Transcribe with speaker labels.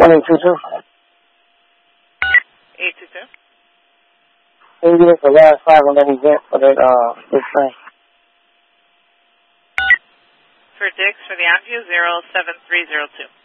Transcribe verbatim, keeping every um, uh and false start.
Speaker 1: One eight two two.
Speaker 2: Eight two two.
Speaker 1: Can you give us the last five on that event for that uh this thing?
Speaker 2: For Dix for the Onview zero seven three zero two.